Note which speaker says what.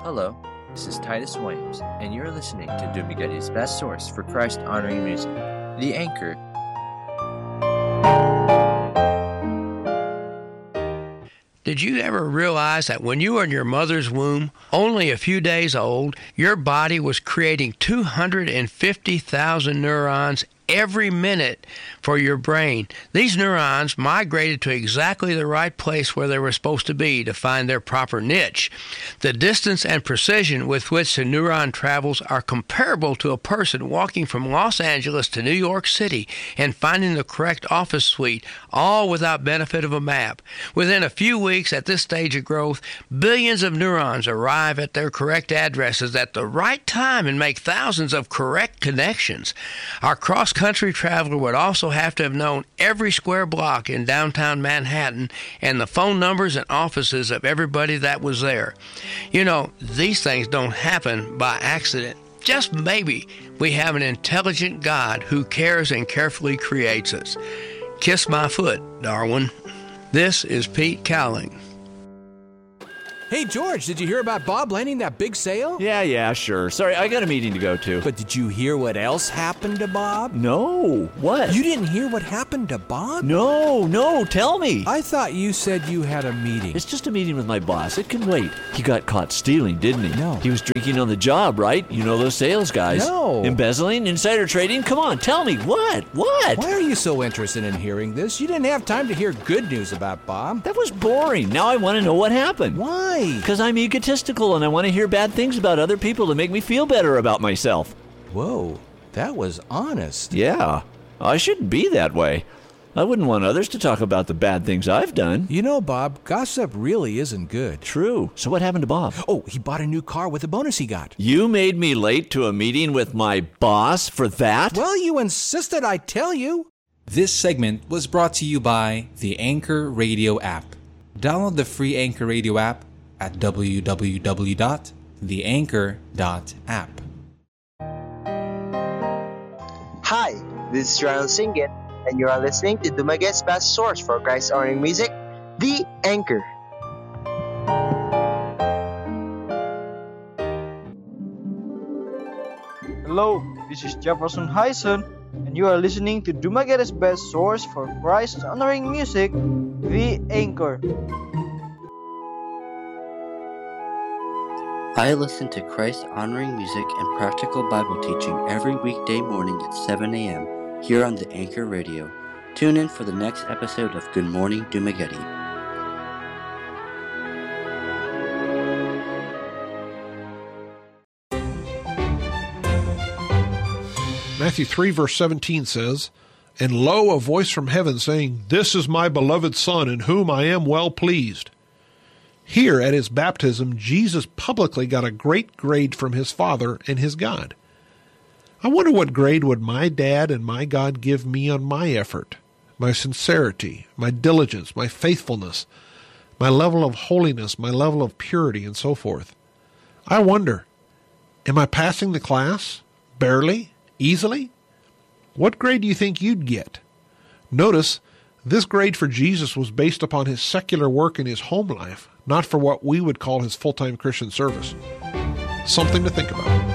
Speaker 1: Hello, this is Titus Williams, and you're listening to Dumaggetti's best source for Christ-honoring music, The Anchor.
Speaker 2: Did you ever realize that when you were in your mother's womb, only a few days old, your body was creating 250,000 neurons every minute for your brain? These neurons migrated to exactly the right place where they were supposed to be to find their proper niche. The distance and precision with which the neuron travels are comparable to a person walking from Los Angeles to New York City and finding the correct office suite, all without benefit of a map. Within a few weeks at this stage of growth, billions of neurons arrive at their correct addresses at the right time and make thousands of correct connections. Our cross-country traveler would also have to have known every square block in downtown Manhattan and the phone numbers and offices of everybody that was there. You know, these things don't happen by accident. Just maybe we have an intelligent God who cares and carefully creates us. Kiss my foot, Darwin. This is Pete Cowling.
Speaker 3: Hey, George, did you hear about Bob landing that big sale?
Speaker 4: Yeah, sure. Sorry, I got a meeting to go to.
Speaker 3: But did you hear what else happened to Bob?
Speaker 4: No, what?
Speaker 3: You didn't hear what happened to Bob?
Speaker 4: No, tell me.
Speaker 3: I thought you said you had a meeting.
Speaker 4: It's just a meeting with my boss. It can wait. He got caught stealing, didn't he?
Speaker 3: No.
Speaker 4: He was drinking on the job, right? You know those sales guys.
Speaker 3: No.
Speaker 4: Embezzling, insider trading? Come on, tell me. What?
Speaker 3: Why are you so interested in hearing this? You didn't have time to hear good news about Bob.
Speaker 4: That was boring. Now I want to know what happened.
Speaker 3: Why?
Speaker 4: Because I'm egotistical and I want to hear bad things about other people to make me feel better about myself.
Speaker 3: Whoa, that was honest.
Speaker 4: Yeah, I shouldn't be that way. I wouldn't want others to talk about the bad things I've done.
Speaker 3: You know, Bob, gossip really isn't good.
Speaker 4: True. So what happened to Bob?
Speaker 3: Oh, he bought a new car with the bonus he got.
Speaker 4: You made me late to a meeting with my boss for that?
Speaker 3: Well, you insisted I tell you.
Speaker 5: This segment was brought to you by the Anchor Radio app. Download the free Anchor Radio app at www.theanchor.app.
Speaker 6: Hi, this is Ronald Singit, and you are listening to Dumaggetti's best source for Christ-honoring music, The Anchor.
Speaker 7: Hello, this is Jefferson Hyson, and you are listening to Dumaggetti's best source for Christ-honoring music, The Anchor.
Speaker 8: I listen to Christ-honoring music and practical Bible teaching every weekday morning at 7 a.m. here on the Anchor Radio. Tune in for the next episode of Good Morning Dumaggetti.
Speaker 9: Matthew 3 verse 17 says, "And lo, a voice from heaven saying, This is my beloved Son, in whom I am well pleased." Here at his baptism, Jesus publicly got a great grade from his Father and his God. I wonder what grade would my dad and my God give me on my effort, my sincerity, my diligence, my faithfulness, my level of holiness, my level of purity, and so forth. I wonder, am I passing the class? Barely? Easily? What grade do you think you'd get? Notice, this grade for Jesus was based upon his secular work in his home life, not for what we would call his full-time Christian service. Something to think about.